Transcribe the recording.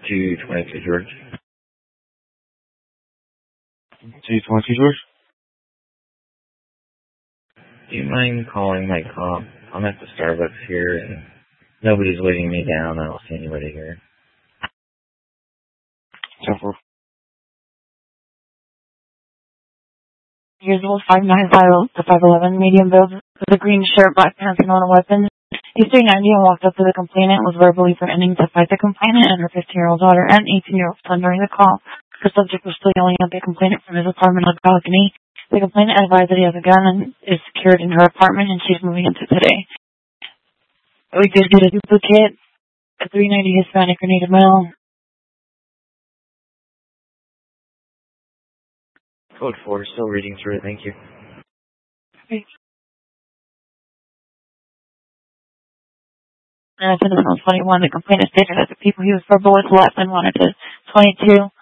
222 George. 222 George? Do you mind calling my comp? I'm at the Starbucks here, and nobody's waiting me down. I don't see anybody here. 10-4. Usual 595 to 511, medium build, with a green shirt, black pants, and on a weapon. He's 390 and walked up to the complainant, was verbally threatening to fight the complainant and her 15-year-old daughter and 18-year-old son during the call. The subject was still yelling at the complainant from his apartment on the balcony. The complainant advised that he has a gun and is secured in her apartment, and she's moving into today. We did get a duplicate, a 390 Hispanic or Native male. Code 4, still reading through it, thank you. Okay. And as soon as 21, the complainant stated that the people he was verbal with left and wanted to 22.